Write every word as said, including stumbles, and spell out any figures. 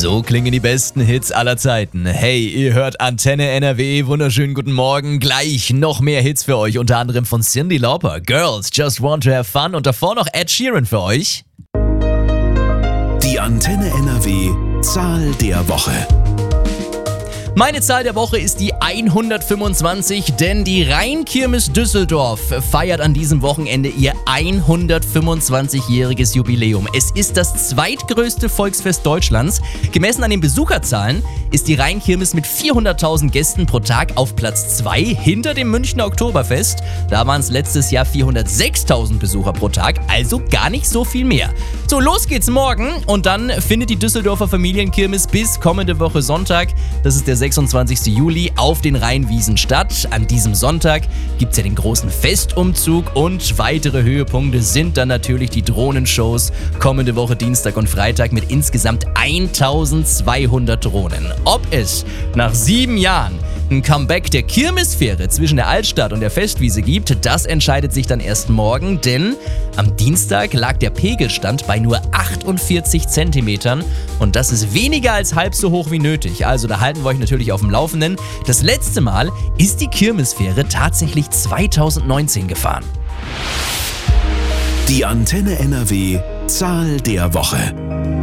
So klingen die besten Hits aller Zeiten. Hey, ihr hört Antenne N R W, wunderschönen guten Morgen. Gleich noch mehr Hits für euch, unter anderem von Cyndi Lauper, Girls Just Want to Have Fun und davor noch Ed Sheeran für euch. Die Antenne N R W Zahl der Woche. Meine Zahl der Woche ist die hundertfünfundzwanzig, denn die Rheinkirmes Düsseldorf feiert an diesem Wochenende ihr hundertfünfundzwanzigjähriges Jubiläum. Es ist das zweitgrößte Volksfest Deutschlands. Gemessen an den Besucherzahlen ist die Rheinkirmes mit vierhunderttausend Gästen pro Tag auf Platz zwei hinter dem Münchner Oktoberfest. Da waren es letztes Jahr vierhundertsechstausend Besucher pro Tag, also gar nicht so viel mehr. So, los geht's morgen und dann findet die Düsseldorfer Familienkirmes bis kommende Woche Sonntag, das ist der sechsundzwanzigsten Juli, auf den Rheinwiesen statt. An diesem Sonntag gibt es ja den großen Festumzug und weitere Höhepunkte sind dann natürlich die Drohnenshows kommende Woche Dienstag und Freitag mit insgesamt eintausendzweihundert Drohnen. Ob es nach sieben Jahren ein Comeback der Kirmesfähre zwischen der Altstadt und der Festwiese gibt, das entscheidet sich dann erst morgen, denn am Dienstag lag der Pegelstand bei nur achtundvierzig Zentimetern und das ist weniger als halb so hoch wie nötig. Also da halten wir euch natürlich auf dem Laufenden. Das letzte Mal ist die Kirmesfähre tatsächlich zweitausendneunzehn gefahren. Die Antenne N R W Zahl der Woche.